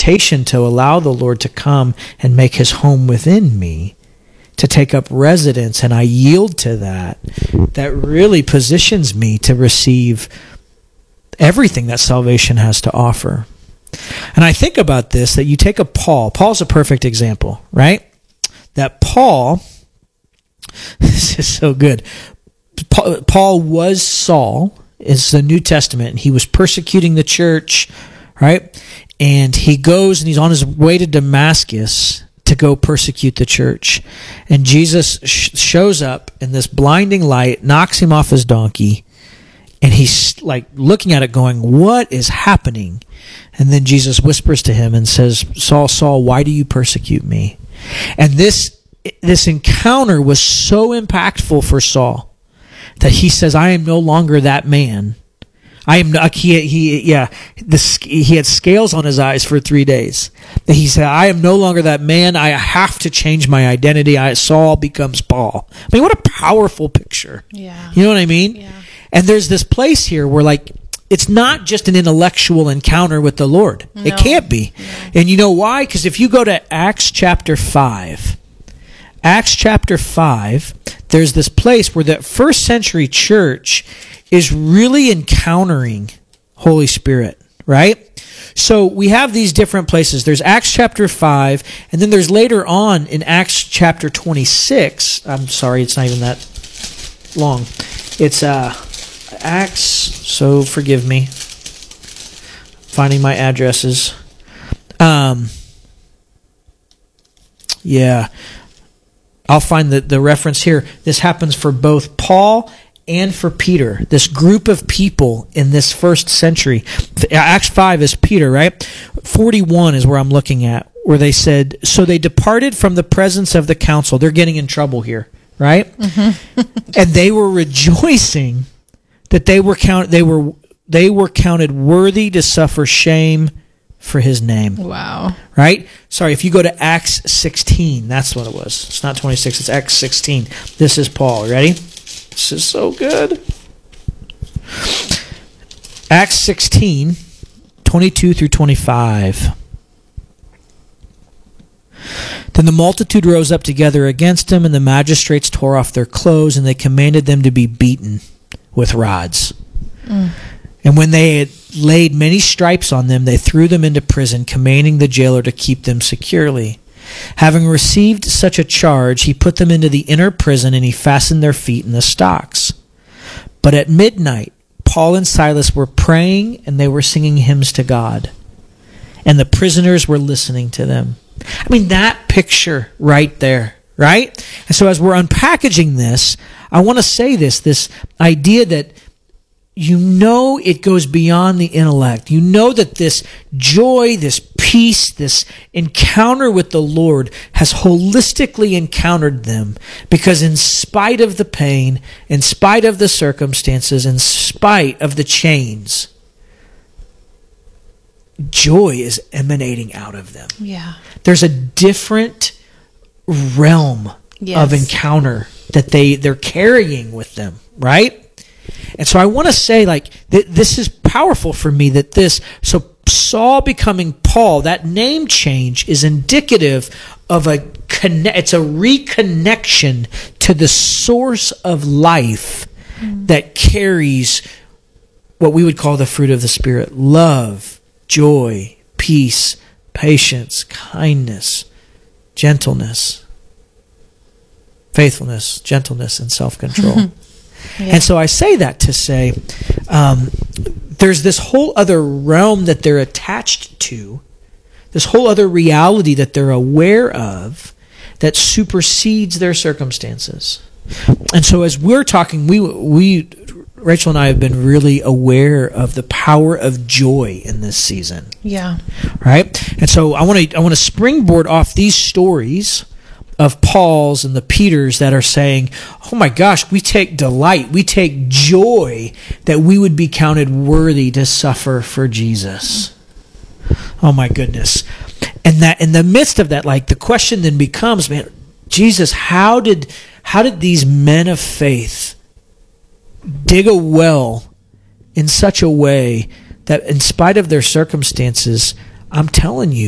invitation to allow the Lord to come and make his home within me, to take up residence, and I yield to that, that really positions me to receive everything that salvation has to offer. And I think about this, that you take a Paul. Paul's a perfect example, right? That Paul, this is so good. Paul was Saul, is the New Testament, and he was persecuting the church, right? And he goes and he's on his way to Damascus to go persecute the church. And Jesus shows up in this blinding light, knocks him off his donkey, and he's like looking at it going, what is happening? And then Jesus whispers to him and says, Saul, Saul, why do you persecute me? And this encounter was so impactful for Saul that he says, I am no longer that man. I am not, he had scales on his eyes for 3 days. He said, I am no longer that man. I have to change my identity. Saul becomes Paul. I mean, what a powerful picture. Yeah. You know what I mean? Yeah. And there's this place here where like, it's not just an intellectual encounter with the Lord. No. It can't be. No. And you know why? Because if you go to Acts chapter 5, there's this place where the first century church is really encountering Holy Spirit, right? So we have these different places. There's Acts chapter 5, and then there's later on in Acts chapter 26. I'm sorry, it's not even that long. It's Acts, so forgive me. Finding my addresses. Yeah. I'll find the reference here. This happens for both Paul and for Peter. This group of people in this first century. Acts 5 is Peter, right? 41 is where I'm looking at, where they said, so they departed from the presence of the council. They're getting in trouble here, right? Mm-hmm. And they were rejoicing that they were counted worthy to suffer shame for his name. Wow. Right? Sorry, if you go to Acts 16, that's what it was. It's not 26, it's Acts 16. This is Paul. Ready? This is so good. Acts 16, 22 through 25. Then the multitude rose up together against him, and the magistrates tore off their clothes, and they commanded them to be beaten with rods. Mm. And when they had laid many stripes on them, they threw them into prison, commanding the jailer to keep them securely. Having received such a charge, he put them into the inner prison, and he fastened their feet in the stocks. But at midnight, Paul and Silas were praying, and they were singing hymns to God. And the prisoners were listening to them. I mean, that picture right there, right? And so as we're unpackaging this, I want to say this idea that you know it goes beyond the intellect. You know that this joy, this peace, this encounter with the Lord has holistically encountered them, because in spite of the pain, in spite of the circumstances, in spite of the chains, joy is emanating out of them. Yeah. There's a different realm of encounter that they're carrying with them, right? And so I want to say, like, this is powerful for me, so Saul becoming Paul, that name change is indicative of it's a reconnection to the source of life that carries what we would call the fruit of the Spirit: love, joy, peace, patience, kindness, gentleness, faithfulness, gentleness, and self-control. Yeah. And so I say that to say there's this whole other realm that they're attached to, this whole other reality that they're aware of that supersedes their circumstances. And so as we're talking, we Rachel and I have been really aware of the power of joy in this season. Yeah. Right? And so I want to springboard off these stories of Paul's and the Peters that are saying, oh my gosh, we take delight, we take joy that we would be counted worthy to suffer for Jesus. Oh my goodness. And that in the midst of that, like, the question then becomes, man, Jesus, how did these men of faith dig a well in such a way that in spite of their circumstances, I'm telling you,